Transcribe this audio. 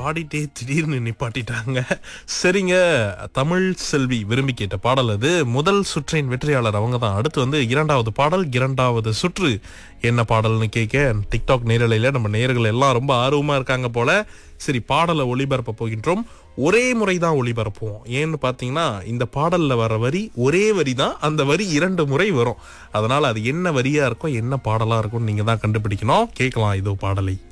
பாடிட்டே திடீர்னு நிப்பாட்டிட்டாங்க. சரிங்க, தமிழ் செல்வி விரும்பி கேட்ட பாடல் அது. முதல் சுற்றின் வெற்றியாளர் அவங்க தான். அடுத்து வந்து இரண்டாவது பாடல், இரண்டாவது சுற்று என்ன பாடல்னு கேட்க டிக்டாக் நேரலையில நம்ம நேயர்கள் எல்லாம் ரொம்ப ஆர்வமா இருக்காங்க போல. சரி, பாடலை ஒளிபரப்ப போகின்றோம். ஒரே முறை தான் ஒளிபரப்புவோம். ஏன்னு பாத்தீங்கன்னா இந்த பாடல்ல வர வரி ஒரே வரி தான், அந்த வரி 2 முறை வரும். அதனால அது என்ன வரியா இருக்கும், என்ன பாடலா இருக்கும் நீங்க தான் கண்டுபிடிக்கணும். கேட்கலாம் இதோ பாடலை.